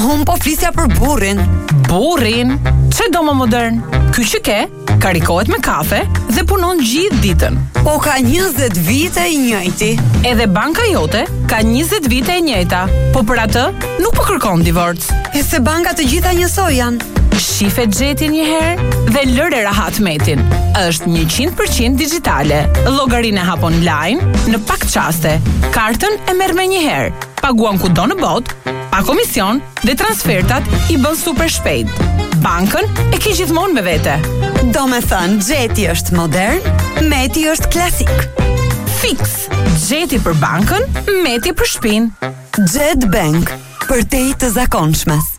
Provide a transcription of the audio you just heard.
Unë po flisja për burrin. Burrin? Çe do më modern? Ky që ke, karikohet me kafe dhe punon gjithë ditën. Po ka 20 vite I njëjti. Edhe banka jote ka 20 vite e njëjta, po për atë nuk po kërkon divorc. E se banka të gjitha njësoj janë. Shife Xhetin një herë dhe lëre rahat metin. Është 100% digjitale. Llogarinë hap online në pak çaste. Kartën e merr me një herë. Paguan kudo në botë, pa komision dhe transfertat I bën super shpejt. Bankën e ke gjithmonë me vete. Do me thënë, Xheti është modern, Meti është klasik. Fix. Xheti për bankën, Meti për shtëpinë. Xhet Bank, për te I të zakonshmes.